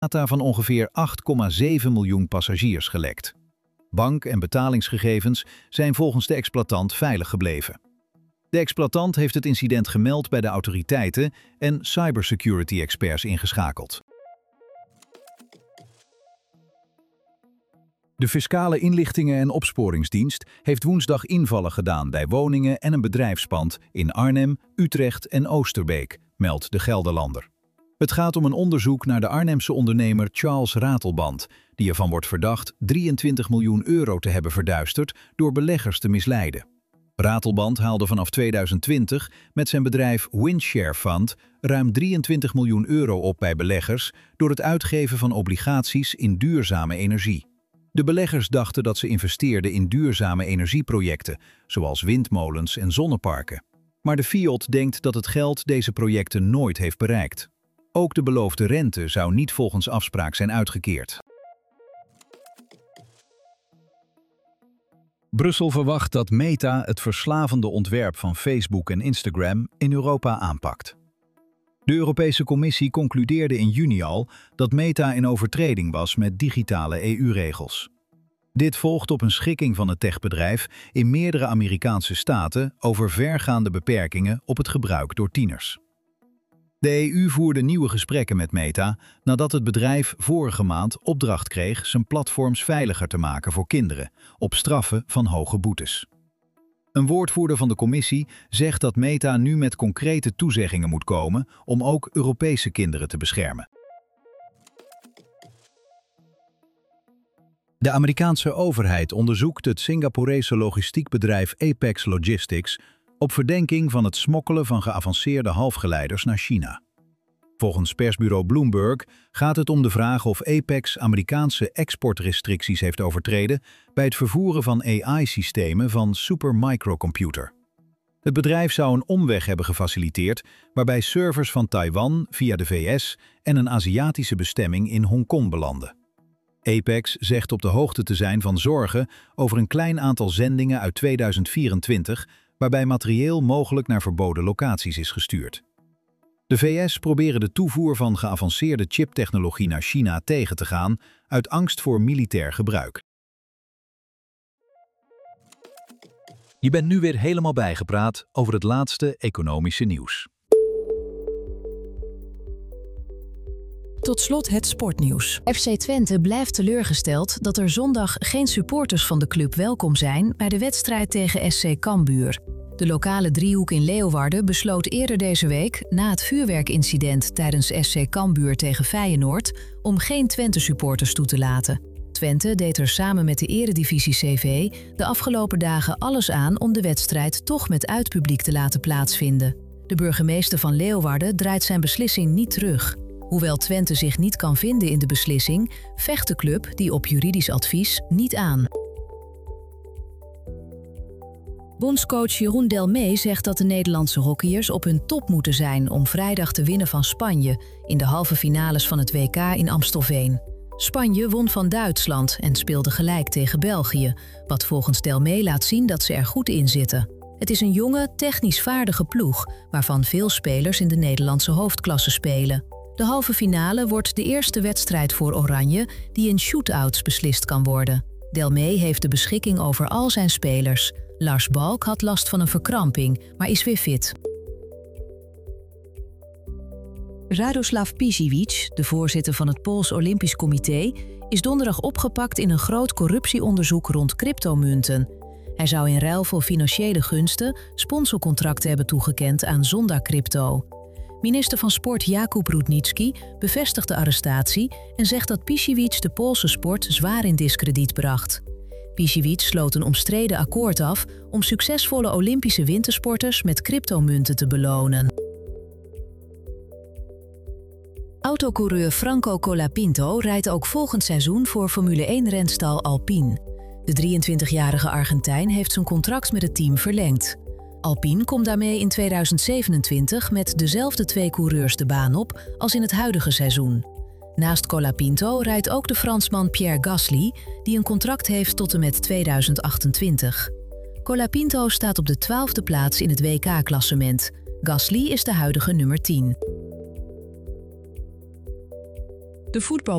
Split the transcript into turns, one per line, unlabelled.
Data van ongeveer 8,7 miljoen passagiers gelekt. Bank- en betalingsgegevens zijn volgens de exploitant veilig gebleven. De exploitant heeft het incident gemeld bij de autoriteiten en cybersecurity-experts ingeschakeld. De Fiscale Inlichtingen- en Opsporingsdienst heeft woensdag invallen gedaan bij woningen en een bedrijfspand in Arnhem, Utrecht en Oosterbeek, meldt de Gelderlander. Het gaat om een onderzoek naar de Arnhemse ondernemer Charles Ratelband, die ervan wordt verdacht 23 miljoen euro te hebben verduisterd door beleggers te misleiden. Ratelband haalde vanaf 2020 met zijn bedrijf Windshare Fund ruim 23 miljoen euro op bij beleggers door het uitgeven van obligaties in duurzame energie. De beleggers dachten dat ze investeerden in duurzame energieprojecten, zoals windmolens en zonneparken. Maar de FIOD denkt dat het geld deze projecten nooit heeft bereikt. Ook de beloofde rente zou niet volgens afspraak zijn uitgekeerd. Brussel verwacht dat Meta het verslavende ontwerp van Facebook en Instagram in Europa aanpakt. De Europese Commissie concludeerde in juni al dat Meta in overtreding was met digitale EU-regels. Dit volgt op een schikking van het techbedrijf in meerdere Amerikaanse staten over vergaande beperkingen op het gebruik door tieners. De EU voerde nieuwe gesprekken met Meta nadat het bedrijf vorige maand opdracht kreeg zijn platforms veiliger te maken voor kinderen, op straffen van hoge boetes. Een woordvoerder van de commissie zegt dat Meta nu met concrete toezeggingen moet komen om ook Europese kinderen te beschermen. De Amerikaanse overheid onderzoekt het Singaporese logistiekbedrijf Apex Logistics op verdenking van het smokkelen van geavanceerde halfgeleiders naar China. Volgens persbureau Bloomberg gaat het om de vraag of Apex Amerikaanse exportrestricties heeft overtreden bij het vervoeren van AI-systemen van Supermicrocomputer. Het bedrijf zou een omweg hebben gefaciliteerd waarbij servers van Taiwan via de VS en een Aziatische bestemming in Hongkong belanden. Apex zegt op de hoogte te zijn van zorgen over een klein aantal zendingen uit 2024 waarbij materieel mogelijk naar verboden locaties is gestuurd. De VS proberen de toevoer van geavanceerde chiptechnologie naar China tegen te gaan uit angst voor militair gebruik. Je bent nu weer helemaal bijgepraat over het laatste economische nieuws.
Tot slot het sportnieuws. FC Twente blijft teleurgesteld dat er zondag geen supporters van de club welkom zijn bij de wedstrijd tegen SC Cambuur. De lokale driehoek in Leeuwarden besloot eerder deze week, na het vuurwerkincident tijdens SC Cambuur tegen Feyenoord, om geen Twente-supporters toe te laten. Twente deed er samen met de Eredivisie CV de afgelopen dagen alles aan om de wedstrijd toch met uitpubliek te laten plaatsvinden. De burgemeester van Leeuwarden draait zijn beslissing niet terug. Hoewel Twente zich niet kan vinden in de beslissing, vecht de club die op juridisch advies niet aan. Bondscoach Jeroen Delmee zegt dat de Nederlandse hockeyers op hun top moeten zijn om vrijdag te winnen van Spanje in de halve finales van het WK in Amstelveen. Spanje won van Duitsland en speelde gelijk tegen België, wat volgens Delmee laat zien dat ze er goed in zitten. Het is een jonge, technisch vaardige ploeg, waarvan veel spelers in de Nederlandse hoofdklasse spelen. De halve finale wordt de eerste wedstrijd voor Oranje die in shootouts beslist kan worden. Delmee heeft de beschikking over al zijn spelers. Lars Balk had last van een verkramping, maar is weer fit. Radoslav Pisiewic, de voorzitter van het Pools Olympisch Comité, is donderdag opgepakt in een groot corruptieonderzoek rond cryptomunten. Hij zou in ruil voor financiële gunsten sponsorcontracten hebben toegekend aan Zonda Crypto. Minister van Sport Jakub Rudnicki bevestigt de arrestatie en zegt dat Pisiewic de Poolse sport zwaar in diskrediet bracht. Pisiewic sloot een omstreden akkoord af om succesvolle Olympische wintersporters met cryptomunten te belonen. Autocoureur Franco Colapinto rijdt ook volgend seizoen voor Formule 1-renstal Alpine. De 23-jarige Argentijn heeft zijn contract met het team verlengd. Alpine komt daarmee in 2027 met dezelfde 2 coureurs de baan op als in het huidige seizoen. Naast Colapinto rijdt ook de Fransman Pierre Gasly, die een contract heeft tot en met 2028. Colapinto staat op de 12e plaats in het WK-klassement. Gasly is de huidige nummer 10. De voetbal